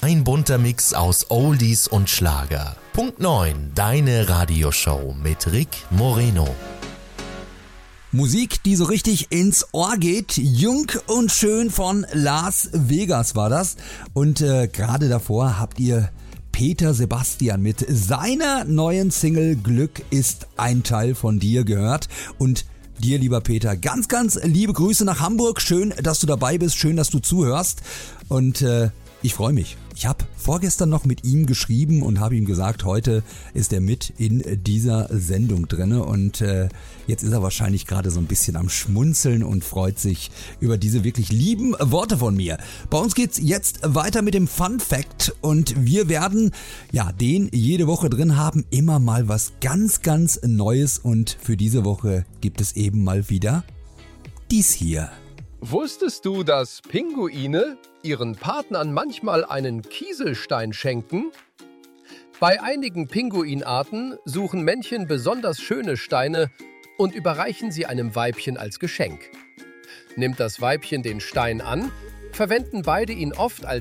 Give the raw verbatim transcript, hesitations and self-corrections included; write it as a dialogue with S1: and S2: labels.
S1: Ein bunter Mix aus Oldies und Schlager. Punkt neun, deine Radioshow mit Rick Moreno.
S2: Musik, die so richtig ins Ohr geht. Jung und schön von Las Vegas war das. Und äh, gerade davor habt ihr Peter Sebastian mit seiner neuen Single Glück ist ein Teil von dir gehört. Und dir, lieber Peter, ganz, ganz liebe Grüße nach Hamburg. Schön, dass du dabei bist. Schön, dass du zuhörst. Und äh, ich freue mich. Ich habe vorgestern noch mit ihm geschrieben und habe ihm gesagt, heute ist er mit in dieser Sendung drinne und äh, jetzt ist er wahrscheinlich gerade so ein bisschen am Schmunzeln und freut sich über diese wirklich lieben Worte von mir. Bei uns geht's jetzt weiter mit dem Fun Fact und wir werden ja den jede Woche drin haben, immer mal was ganz, ganz Neues und für diese Woche gibt es eben mal wieder dies hier.
S3: Wusstest du, dass Pinguine ihren Partnern manchmal einen Kieselstein schenken? Bei einigen Pinguinarten suchen Männchen besonders schöne Steine und überreichen sie einem Weibchen als Geschenk. Nimmt das Weibchen den Stein an, verwenden beide ihn oft als